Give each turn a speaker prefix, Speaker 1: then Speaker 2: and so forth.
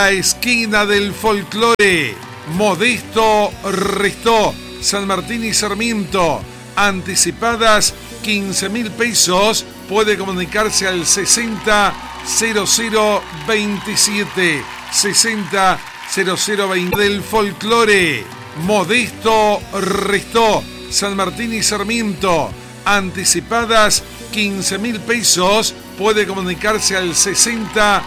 Speaker 1: La esquina del folclore, Modesto Restó, San Martín y Sarmiento. Anticipadas 15.000 pesos. Puede comunicarse al 600027 600020 del folclore, Modesto Restó, San Martín y Sarmiento. Anticipadas 15.000 pesos. Puede comunicarse al 60